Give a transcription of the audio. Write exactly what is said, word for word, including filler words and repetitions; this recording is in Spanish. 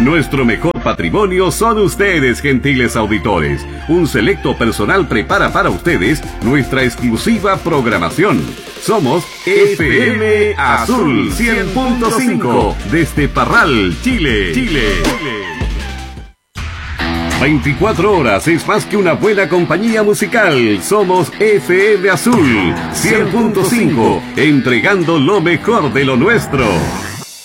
Nuestro mejor patrimonio son ustedes, gentiles auditores. Un selecto personal prepara para ustedes nuestra exclusiva programación. Somos F M Azul cien punto cinco desde Parral, Chile. Chile. veinticuatro horas es más que una buena compañía musical. Somos F M Azul cien punto cinco, entregando lo mejor de lo nuestro.